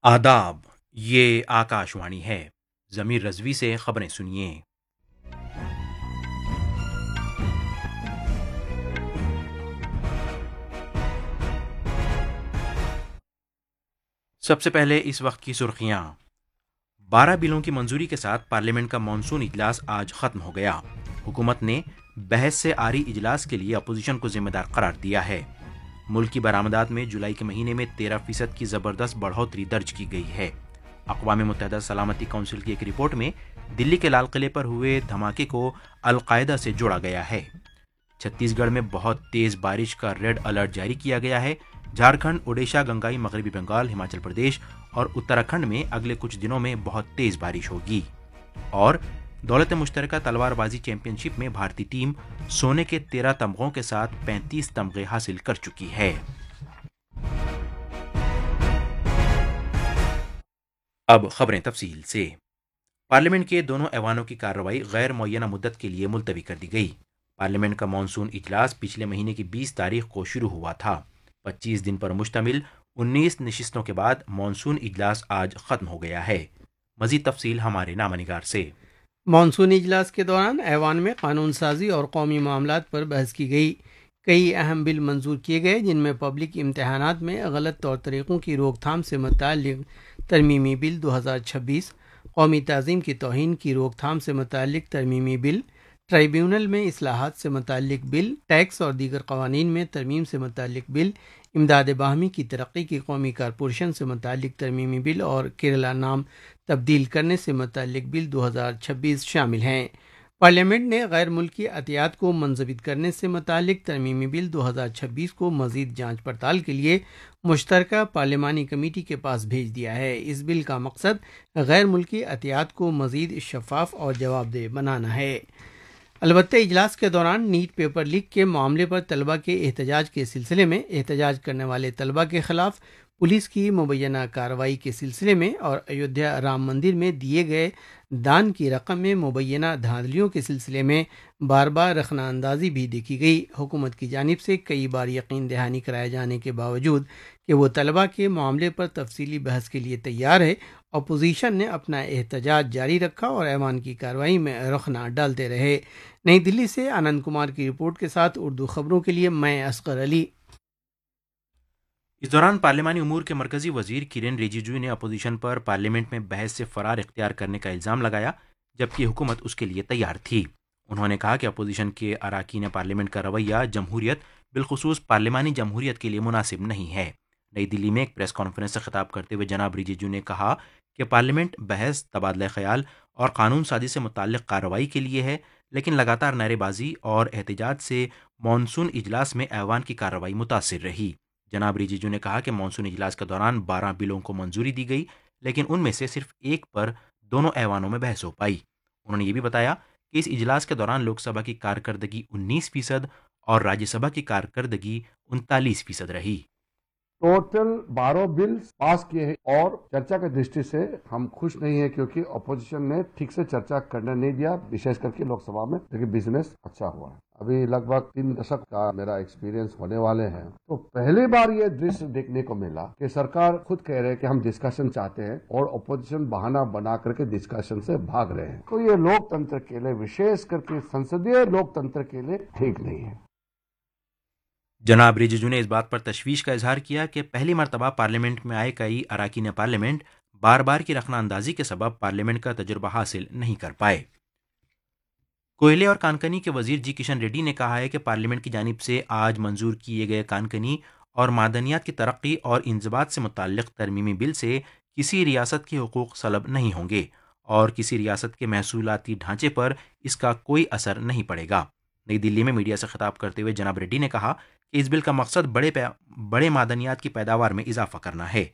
आदाब। ये आकाशवाणी है। ज़मीर रज़वी से खबरें सुनिए। सबसे पहले इस वक्त की सुर्खियां। 12 बिलों की मंजूरी के साथ पार्लियामेंट का मानसून इजलास आज खत्म हो गया। हुकूमत ने बहस से आरी इजलास के लिए अपोजिशन को जिम्मेदार करार दिया है। मुल्क की बरामदात में जुलाई के महीने में 13% की जबरदस्त बढ़ोतरी दर्ज की गई है। अक़वाम मुत्तहिदा सलामती काउंसिल की एक रिपोर्ट में दिल्ली के लाल किले पर हुए धमाके को अलकायदा से जोड़ा गया है। छत्तीसगढ़ में बहुत तेज बारिश का रेड अलर्ट जारी किया गया है। झारखंड, ओडिशा, गंगाई, मगरबी बंगाल, हिमाचल प्रदेश और उत्तराखंड में अगले कुछ दिनों में बहुत तेज बारिश होगी। और दौलत मुश्तरका तलवारबाजी चैंपियनशिप में भारतीय टीम सोने के 13 तमगों के साथ 35 तमगे हासिल कर चुकी है। अब खबरें तफसील से। पार्लियामेंट के दोनों ऐवानों की कार्रवाई गैर मुअय्यना मुद्दत के लिए मुलतवी कर दी गई। पार्लियामेंट का मानसून इजलास पिछले महीने की 20 तारीख को शुरू हुआ था। 25 दिन पर मुश्तमिल 19 नशिस्तों के बाद मानसून इजलास आज खत्म हो गया है। मजीद तफसील हमारे नामानिगार से। मानसूनी इजलास के दौरान ऐवान में कानून साजी और कौमी मामलात पर बहस की गई। कई अहम बिल मंजूर किए गए, जिनमें पब्लिक इम्तहानात में गलत तौर तरीक़ों की रोकथाम से मुताल्लिक़ तरमीमी बिल 2026, कौमी ताज़ीम की तौहीन की रोकथाम से मुताल्लिक़ तरमीमी बिल, ट्राइब्यूनल में इस्लाहात से मुताल्लिक़ बिल, टैक्स और दीगर क़वानीन में तरमीम से मुताल्लिक़ बिल, इमदाद बाहमी की तरक्की की कौमी कारपोरेशन से मुताल्लिक़ तरमीमी बिल और केरला नाम तब्दील करने से मुताल्लिक़ बिल 2026 शामिल हैं। पार्लियामेंट ने गैर मुल्की अतियात को मुंजमद करने से मुताल्लिक़ तरमीमी बिल 2026 को मज़ीद जांच पड़ताल के लिए मुश्तरका पार्लिमानी कमेटी के पास भेज दिया है। इस बिल का मकसद गैर मुल्की अतियात को मज़ीद शफाफ और जवाबदेह बनाना है। अलबत्ता इजलास के दौरान नीट पेपर लीक के मामले पर तलबा के एहतजाज के सिलसिले में एहतजाज करने वाले तलबा के खिलाफ पुलिस की मुबैना कार्रवाई के सिलसिले में और अयोध्या राम मंदिर में दिए गए दान की रकम में मुबैना धांधलियों के सिलसिले में बार बार रखना अंदाजी भी देखी गई। हुकूमत की जानिब से कई बार यकीन दहानी कराए जाने के बावजूद कि वो तलबा के मामले पर तफसीली बहस के लिए तैयार है, अपोजिशन ने अपना एहतजाज जारी रखा और ऐवान की कार्रवाई में रखना डालते रहे। नई दिल्ली से आनंद कुमार की रिपोर्ट के साथ उर्दू खबरों के लिए मैं असगर अली। इस दौरान पार्लियामानी उमूर के मरकजी वजीर किरेन रिजिजू ने अपोजिशन पर पार्लियामेंट में बहस से फरार इख्तियार करने का इल्ज़ाम लगाया, जबकि हुकूमत उसके लिए तैयार थी। उन्होंने कहा कि अपोजिशन के अराकीन पार्लियामेंट का रवैया जमहूरियत, बिलखुसूस पार्लियामानी जमहूरियत के लिए मुनासिब नहीं है। नई दिल्ली में एक प्रेस कॉन्फ्रेंस से खिताब करते हुए जनाब रिजिजू ने कहा कि पार्लियामेंट बहस, तबादला ख्याल और कानून साजी से मुताल्लिक़ कार्रवाई के लिए है, लेकिन लगातार नारेबाजी और एहतजाज से मानसून इजलास में ऐवान की कार्रवाई मुतासिर रही। जनाब रिजिजू ने कहा कि मानसून इजलास के दौरान 12 बिलों को मंजूरी दी गई, लेकिन उनमें से सिर्फ एक पर दोनों ऐवानों में बहस हो पाई। उन्होंने ये भी बताया कि इस इजलास के दौरान लोकसभा की कारकर्दगी 19% और राज्यसभा की कारकर्दगी 39% रही। टोटल 12 बिल पास किए हैं और चर्चा की दृष्टि से हम खुश नहीं है, क्योंकि अपोजिशन ने ठीक से चर्चा करने नहीं दिया, विशेष करके लोकसभा में। लेकिन बिजनेस अच्छा हुआ है। अभी लगभग 3 दशक का मेरा एक्सपीरियंस होने वाले हैं, तो पहली बार ये दृश्य देखने को मिला कि सरकार खुद कह रहे हैं कि हम डिस्कशन चाहते हैं और अपोजिशन बहाना बना करके डिस्कशन से भाग रहे हैं। तो ये लोकतंत्र के लिए, विशेष करके संसदीय लोकतंत्र के लिए ठीक नहीं है। जनाब रिजिजू ने इस बात पर तशवीश का इजहार किया कि पहली मरतबा पार्लियामेंट में आए कई अराकीन पार्लियामेंट बार बार की रखना अंदाजी के सबब पार्लियामेंट का तजुर्बा हासिल नहीं कर पाए। कोयले और कानकनी के वजीर जी किशन रेड्डी ने कहा है कि पार्लियामेंट की जानिब से आज मंजूर किए गए कानकनी और मादनियात की तरक्की और इंजबात से मुताल्लिक़ तरमीमी बिल से किसी रियासत के हुकूक सलब नहीं होंगे और किसी रियासत के महसूलाती ढांचे पर इसका कोई असर नहीं पड़ेगा। नई दिल्ली में मीडिया से खिताब करते हुए जनाब रेड्डी ने कहा कि इस बिल का मकसद बड़े मादनियात की पैदावार में इजाफा करना है।